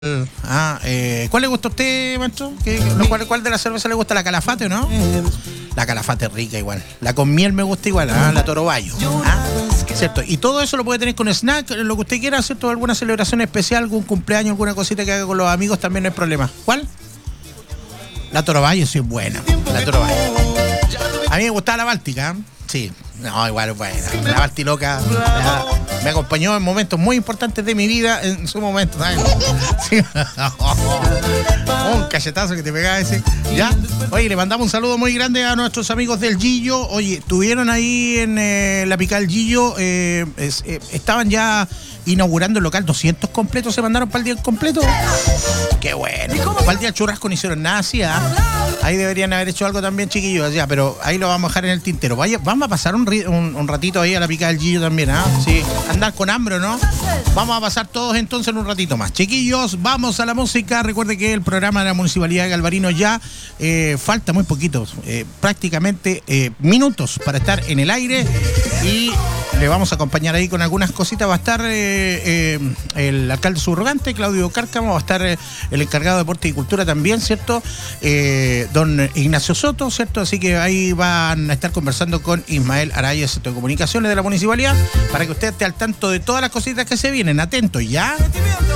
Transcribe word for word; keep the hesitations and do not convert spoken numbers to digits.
Ah, eh, ¿cuál le gusta a usted, maestro? ¿Qué, no, ¿cuál, ¿Cuál de la cerveza le gusta? ¿La Calafate o no? La Calafate es rica igual. La con miel me gusta igual, ¿ah? La Toro Bayo. ¿Ah? ¿Cierto? Y todo eso lo puede tener con snack, lo que usted quiera, ¿cierto? Alguna celebración especial, algún cumpleaños, alguna cosita que haga con los amigos, también no hay problema. ¿Cuál? La Toro Bayo sí es buena. La Toro Bayo. A mí me gustaba la Báltica, ¿eh? Sí. No, igual es buena. La Baltiloca la, me acompañó en momentos muy importantes de mi vida, en su momento, ¿sabes? Sí. Un cachetazo que te pegaba ese. ¿Ya? Oye, le mandamos un saludo muy grande a nuestros amigos del Gillo. Oye, estuvieron ahí en eh, la Picada del Gillo. Eh, es, eh, estaban ya inaugurando el local doscientos completos. Se mandaron para el día completo. Qué bueno. Para el día churrasco no hicieron nada así, ¿ah? Ahí deberían haber hecho algo también, chiquillos, ya, pero ahí lo vamos a dejar en el tintero. Vaya, vamos a pasar un, un, un ratito ahí a la Picada del Gillo también, ¿ah? Sí, andar con hambre, ¿no? Vamos a pasar todos entonces en un ratito más. Chiquillos, vamos a la música. Recuerde que el programa de la Municipalidad de Galvarino ya eh, falta muy poquito, eh, prácticamente eh, minutos para estar en el aire y le vamos a acompañar ahí con algunas cositas. Va a estar eh, eh, el alcalde subrogante, Claudio Cárcamo, va a estar eh, el encargado de Deporte y Cultura también, ¿cierto? Eh, don Ignacio Soto, ¿cierto? Así que ahí van a estar conversando con Ismael Araya, Centro de Comunicaciones de la Municipalidad, para que usted esté al tanto de todas las cositas que se vienen. Atentos, ¿ya?